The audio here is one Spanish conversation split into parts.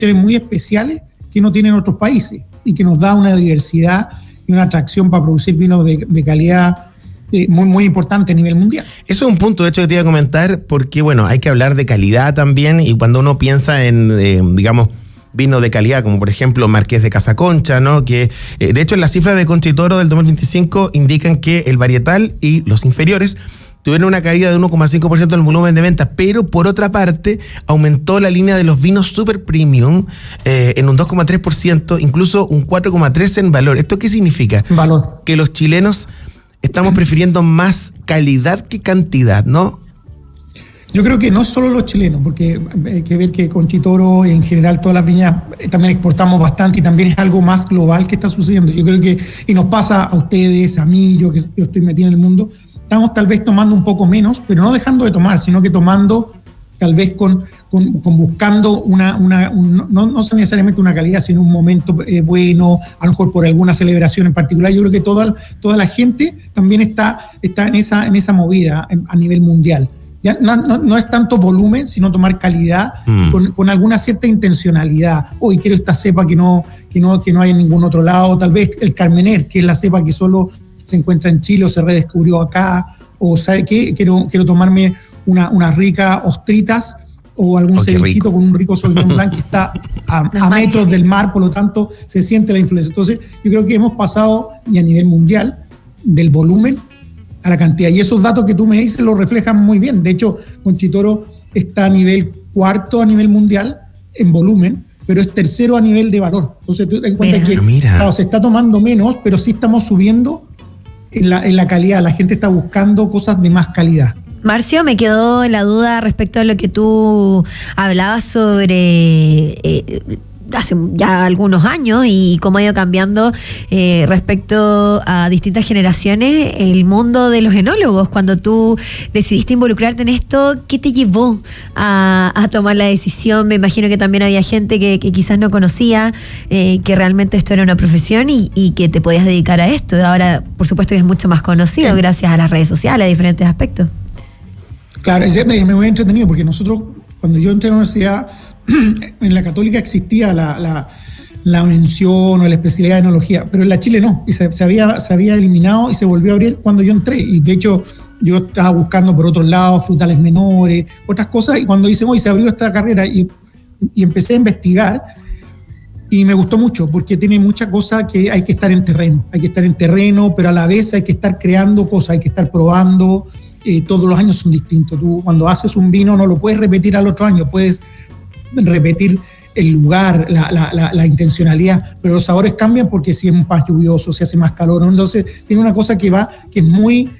muy especiales que no tienen otros países y que nos da una diversidad y una atracción para producir vinos de calidad muy, muy importante a nivel mundial. Eso es un punto, de hecho, que te iba a comentar, porque, bueno, hay que hablar de calidad también, y cuando uno piensa en, digamos, vinos de calidad, como por ejemplo Marqués de Casaconcha, ¿no? Que de hecho las cifras de Concha y Toro del 2025 indican que el varietal y los inferiores tuvieron una caída de 1,5% del volumen de ventas, pero por otra parte aumentó la línea de los vinos super premium en un 2,3%, incluso un 4,3% en valor. ¿Esto qué significa? Valor. Que los chilenos estamos prefiriendo más calidad que cantidad, ¿no? Yo creo que no solo los chilenos, porque hay que ver que Concha y Toro, en general todas las viñas, también exportamos bastante y también es algo más global que está sucediendo. Yo creo que, y nos pasa a ustedes, a mí, yo que yo estoy metido en el mundo, estamos tal vez tomando un poco menos, pero no dejando de tomar, sino que tomando tal vez con buscando no necesariamente una calidad, sino un momento bueno, a lo mejor por alguna celebración en particular. Yo creo que toda la gente también está en esa movida a nivel mundial. Ya no es tanto volumen, sino tomar calidad con alguna cierta intencionalidad. Hoy quiero esta cepa que no hay en ningún otro lado. Tal vez el Carmener, que es la cepa que solo se encuentra en Chile o se redescubrió acá. O ¿sabe qué? Quiero tomarme unas ricas ostritas o algún cevichito con un rico Sauvignon Blanc que está a metros del mar, por lo tanto se siente la influencia. Entonces yo creo que hemos pasado, y a nivel mundial, del volumen a la cantidad, y esos datos que tú me dices lo reflejan muy bien. De hecho, Concha y Toro está a nivel cuarto a nivel mundial en volumen, pero es tercero a nivel de valor. Entonces tú te das cuenta que claro, se está tomando menos, pero sí estamos subiendo en la calidad. La gente está buscando cosas de más calidad. Marcio, me quedó la duda respecto a lo que tú hablabas sobre hace ya algunos años y cómo ha ido cambiando respecto a distintas generaciones el mundo de los enólogos. Cuando tú decidiste involucrarte en esto, ¿qué te llevó a tomar la decisión? Me imagino que también había gente que quizás no conocía que realmente esto era una profesión y que te podías dedicar a esto. Ahora, por supuesto, que es mucho más conocido gracias a las redes sociales, a diferentes aspectos. Claro, me voy entretenido porque nosotros, cuando yo entré a la universidad, en la Católica existía la mención o la especialidad de enología, pero en la Chile no, y se había eliminado y se volvió a abrir cuando yo entré, y de hecho yo estaba buscando por otros lados, frutales menores, otras cosas, y cuando dicen, hoy se abrió esta carrera, y empecé a investigar, y me gustó mucho, porque tiene muchas cosas que hay que estar en terreno, pero a la vez hay que estar creando cosas, hay que estar probando. Todos los años son distintos. Tú cuando haces un vino no lo puedes repetir al otro año, puedes repetir el lugar, la intencionalidad, pero los sabores cambian porque si es más lluvioso, si hace más calor, ¿no? Entonces tiene una cosa que es muy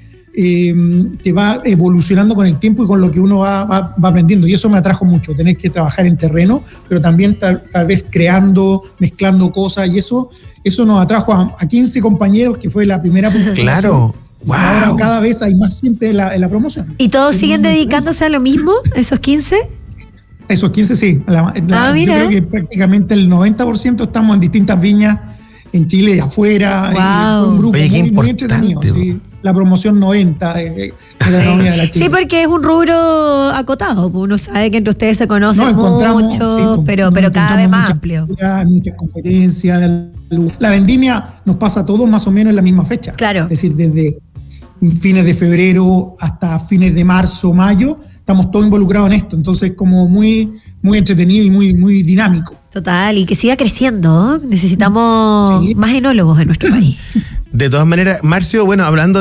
que va evolucionando con el tiempo y con lo que uno va aprendiendo, y eso me atrajo mucho, tener que trabajar en terreno, pero también tal vez creando, mezclando cosas, y eso nos atrajo a 15 compañeros, que fue la primera promoción. Claro. Wow. Ahora cada vez hay más gente en la promoción. ¿Y todos siguen dedicándose a lo mismo, esos 15? Esos 15 sí. Yo creo que prácticamente el 90% estamos en distintas viñas en Chile y afuera. Wow. Fue un grupo muy entretenido. Sí. La promoción 90 de la Economía de la Chile. Sí, porque es un rubro acotado. Uno sabe que entre ustedes se conocen mucho, sí, pero cada vez más amplio. Muchas competencias. La vendimia nos pasa a todos más o menos en la misma fecha. Claro. Es decir, desde fines de febrero hasta fines de marzo, mayo, estamos todos involucrados en esto. Entonces, como muy, muy entretenido y muy, muy dinámico. Total, y que siga creciendo, ¿eh? Necesitamos más enólogos en nuestro país. De todas maneras, Marcio, bueno, hablando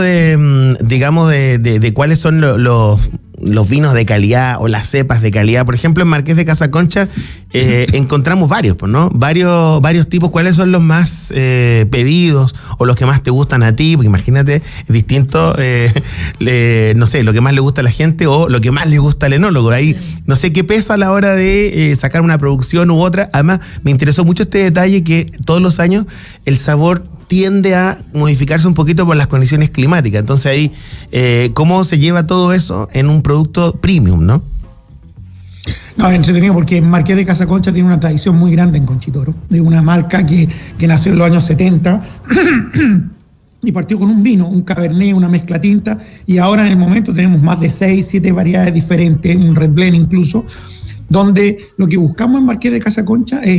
de cuáles son los vinos de calidad o las cepas de calidad, por ejemplo, en Marqués de Casaconcha encontramos varios, ¿no? Varios tipos. ¿Cuáles son los más pedidos o los que más te gustan a ti? Porque imagínate, es distinto, no sé, lo que más le gusta a la gente o lo que más le gusta al enólogo. Ahí no sé qué pesa a la hora de sacar una producción u otra. Además, me interesó mucho este detalle que todos los años el sabor tiende a modificarse un poquito por las condiciones climáticas. Entonces ahí, ¿cómo se lleva todo eso en un producto premium, no? No, es entretenido porque Marqués de Casaconcha tiene una tradición muy grande en Concha y Toro. Es una marca que nació en los años 70 y partió con un vino, un Cabernet, una mezcla tinta, y ahora en el momento tenemos más de 6, 7 variedades diferentes, un Red Blend incluso, donde lo que buscamos en Marqués de Casa Concha es